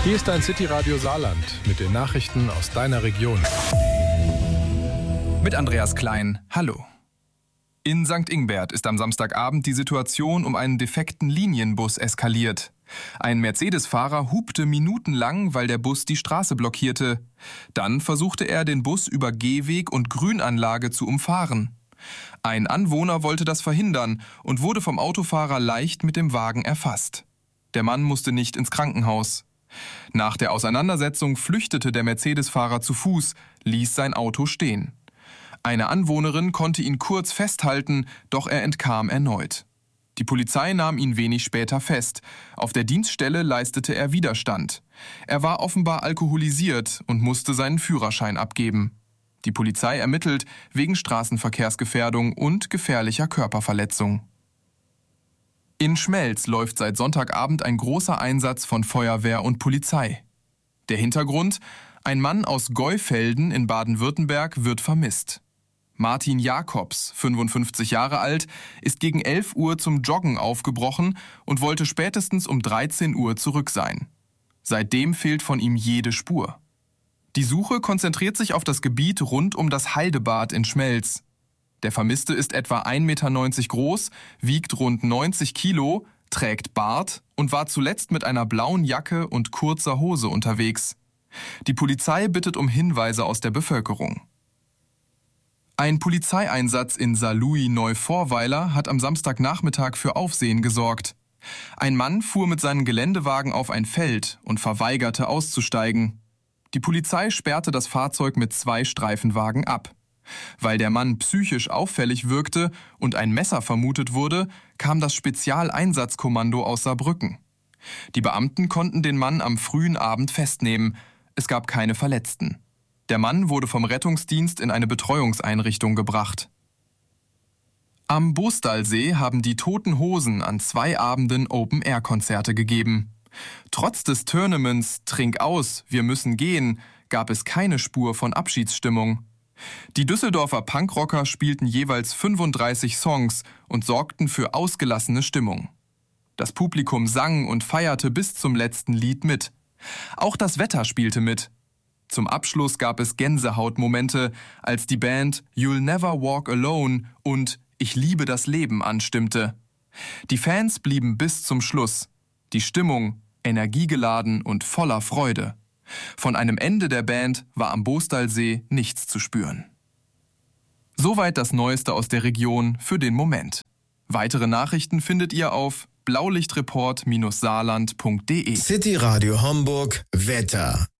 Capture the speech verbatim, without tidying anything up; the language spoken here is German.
Hier ist dein City-Radio Saarland mit den Nachrichten aus deiner Region. Mit Andreas Klein, hallo. In Sankt Ingbert ist am Samstagabend die Situation um einen defekten Linienbus eskaliert. Ein Mercedes-Fahrer hupte minutenlang, weil der Bus die Straße blockierte. Dann versuchte er, den Bus über Gehweg und Grünanlage zu umfahren. Ein Anwohner wollte das verhindern und wurde vom Autofahrer leicht mit dem Wagen erfasst. Der Mann musste nicht ins Krankenhaus. Nach der Auseinandersetzung flüchtete der Mercedes-Fahrer zu Fuß, ließ sein Auto stehen. Eine Anwohnerin konnte ihn kurz festhalten, doch er entkam erneut. Die Polizei nahm ihn wenig später fest. Auf der Dienststelle leistete er Widerstand. Er war offenbar alkoholisiert und musste seinen Führerschein abgeben. Die Polizei ermittelt wegen Straßenverkehrsgefährdung und gefährlicher Körperverletzung. In Schmelz läuft seit Sonntagabend ein großer Einsatz von Feuerwehr und Polizei. Der Hintergrund: Ein Mann aus Geufelden in Baden-Württemberg wird vermisst. Martin Jakobs, fünfundfünfzig Jahre alt, ist gegen elf Uhr zum Joggen aufgebrochen und wollte spätestens um dreizehn Uhr zurück sein. Seitdem fehlt von ihm jede Spur. Die Suche konzentriert sich auf das Gebiet rund um das Heidebad in Schmelz. Der Vermisste ist etwa ein Meter neunzig groß, wiegt rund neunzig Kilo, trägt Bart und war zuletzt mit einer blauen Jacke und kurzer Hose unterwegs. Die Polizei bittet um Hinweise aus der Bevölkerung. Ein Polizeieinsatz in Saarlouis-Neuvorweiler hat am Samstagnachmittag für Aufsehen gesorgt. Ein Mann fuhr mit seinem Geländewagen auf ein Feld und verweigerte auszusteigen. Die Polizei sperrte das Fahrzeug mit zwei Streifenwagen ab. Weil der Mann psychisch auffällig wirkte und ein Messer vermutet wurde, kam das Spezialeinsatzkommando aus Saarbrücken. Die Beamten konnten den Mann am frühen Abend festnehmen. Es gab keine Verletzten. Der Mann wurde vom Rettungsdienst in eine Betreuungseinrichtung gebracht. Am Bostalsee haben die Toten Hosen an zwei Abenden Open-Air-Konzerte gegeben. Trotz des Tournaments Trink aus, wir müssen gehen, gab es keine Spur von Abschiedsstimmung. Die Düsseldorfer Punkrocker spielten jeweils fünfunddreißig Songs und sorgten für ausgelassene Stimmung. Das Publikum sang und feierte bis zum letzten Lied mit. Auch das Wetter spielte mit. Zum Abschluss gab es Gänsehautmomente, als die Band You'll Never Walk Alone und Ich liebe das Leben anstimmte. Die Fans blieben bis zum Schluss. Die Stimmung energiegeladen und voller Freude. Von einem Ende der Band war am Bostalsee nichts zu spüren. Soweit das Neueste aus der Region für den Moment. Weitere Nachrichten findet ihr auf blaulichtreport Bindestrich saarland Punkt de. City Radio Hamburg Wetter.